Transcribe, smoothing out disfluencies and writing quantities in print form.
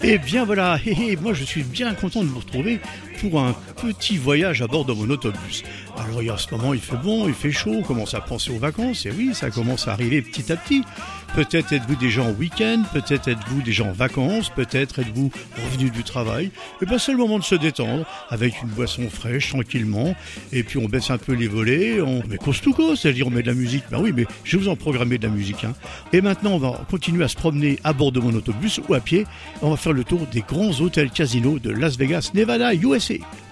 Et bien voilà, moi je suis bien content de vous retrouver pour un petit voyage à bord de mon autobus. Alors en ce moment il fait bon, il fait chaud, on commence à penser aux vacances, et oui, ça commence à arriver petit à petit. Peut-être êtes-vous déjà en week-end, peut-être êtes-vous déjà en vacances, peut-être êtes-vous revenu du travail. Et bien c'est le moment de se détendre avec une boisson fraîche, tranquillement, et puis on baisse un peu les volets, on met coste-to-coste, c'est-à-dire on met de la musique. Ben oui, mais je vais vous en programmer de la musique. Et maintenant on va continuer à se promener à bord de mon autobus ou à pied. On va faire le tour des grands hôtels casinos de Las Vegas, Nevada, USA.